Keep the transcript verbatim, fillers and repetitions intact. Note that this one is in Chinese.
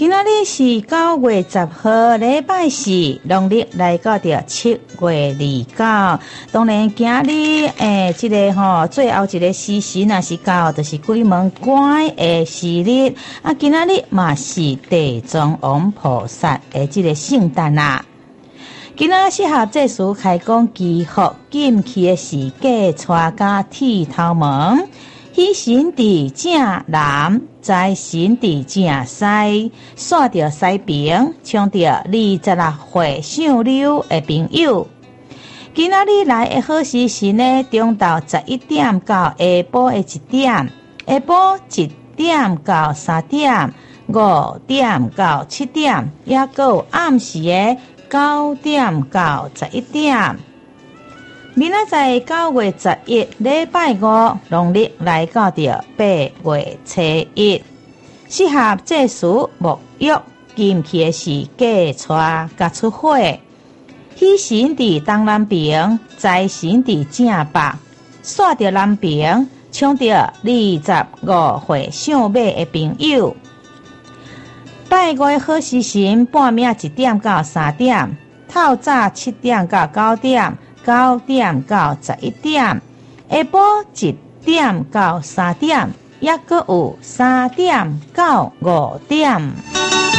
今仔日是九月十號，禮拜四，農曆來到着七月二九。當然，今日誒，這個吼最後一個時辰也是到，就是鬼門關的時日。啊，今仔日嘛是地藏王菩薩的這個聖誕啦。今仔適合這書開講祈福進去的是過帶甲剃頭毛。喜神佇正南，財神佇正西，煞着西邊，唱着二十六歲上流的朋友。今仔日來的好時辰呢，中晝十一點到下晡的一點，下晡一點到三點，五點到七點，也閣有暗時的九點到十一點。明仔載九月十一，禮拜五，農曆來到着八月初一，適合祭祀沐浴進去的是過帶甲出火。喜神佇東南邊，財神佇正北，煞着南邊，唱着二十五歲上尾的朋友。拜五好時辰，半暝一點到三點，透早七點到九點。九點到十一點，下晡一點到三點，也閣有三點到五點。